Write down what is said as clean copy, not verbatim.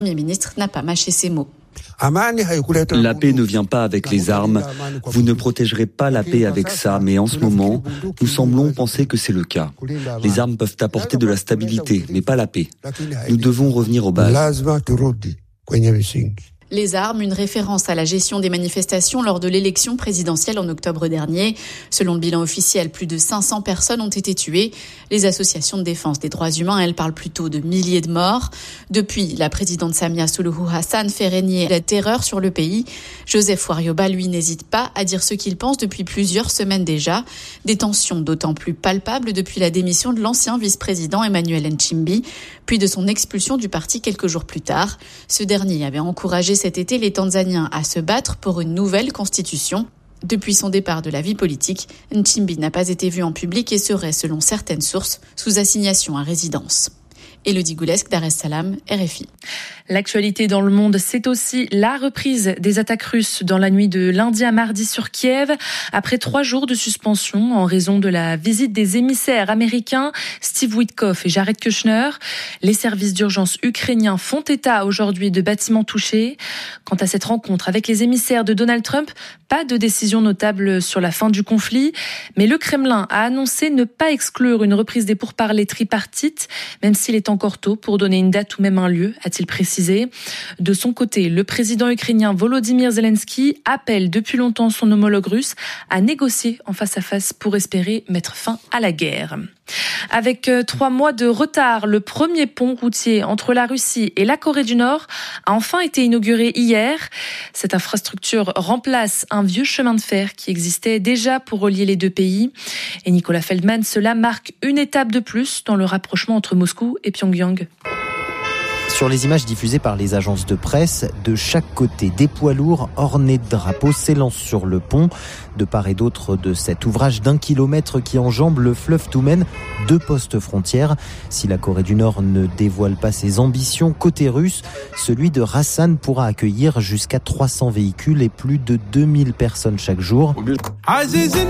Le Premier ministre n'a pas mâché ses mots. La paix ne vient pas avec les armes. Vous ne protégerez pas la paix avec ça, mais en ce moment, nous semblons penser que c'est le cas. Les armes peuvent apporter de la stabilité, mais pas la paix. Nous devons revenir aux bases. Les armes, une référence à la gestion des manifestations lors de l'élection présidentielle en octobre dernier. Selon le bilan officiel, plus de 500 personnes ont été tuées. Les associations de défense des droits humains, elles, parlent plutôt de milliers de morts. Depuis, la présidente Samia Suluhu Hassan fait régner la terreur sur le pays. Joseph Warioba, lui, n'hésite pas à dire ce qu'il pense depuis plusieurs semaines déjà. Des tensions d'autant plus palpables depuis la démission de l'ancien vice-président Emmanuel Nchimbi, puis de son expulsion du parti quelques jours plus tard. Ce dernier avait encouragé cet été les Tanzaniens à se battre pour une nouvelle constitution. Depuis son départ de la vie politique, Nchimbi n'a pas été vu en public et serait, selon certaines sources, sous assignation à résidence. Élodie Goulesque, Dar es Salaam, RFI. L'actualité dans le monde, c'est aussi la reprise des attaques russes dans la nuit de lundi à mardi sur Kiev, après 3 jours de suspension en raison de la visite des émissaires américains Steve Witkoff et Jared Kushner. Les services d'urgence ukrainiens font état aujourd'hui de bâtiments touchés. Quant à cette rencontre avec les émissaires de Donald Trump, pas de décision notable sur la fin du conflit, mais le Kremlin a annoncé ne pas exclure une reprise des pourparlers tripartites, même s'il est encore tôt pour donner une date ou même un lieu, a-t-il précisé. De son côté, le président ukrainien Volodymyr Zelensky appelle depuis longtemps son homologue russe à négocier en face à face pour espérer mettre fin à la guerre. Avec 3 mois de retard, le premier pont routier entre la Russie et la Corée du Nord a enfin été inauguré hier. Cette infrastructure remplace un vieux chemin de fer qui existait déjà pour relier les deux pays. Et Nicolas Feldman, cela marque une étape de plus dans le rapprochement entre Moscou et Pyongyang. Sur les images diffusées par les agences de presse, de chaque côté, des poids lourds ornés de drapeaux s'élancent sur le pont. De part et d'autre de cet ouvrage d'1 kilomètre qui enjambe le fleuve Toumen, 2 postes frontières. Si la Corée du Nord ne dévoile pas ses ambitions, côté russe, celui de Rassan pourra accueillir jusqu'à 300 véhicules et plus de 2000 personnes chaque jour.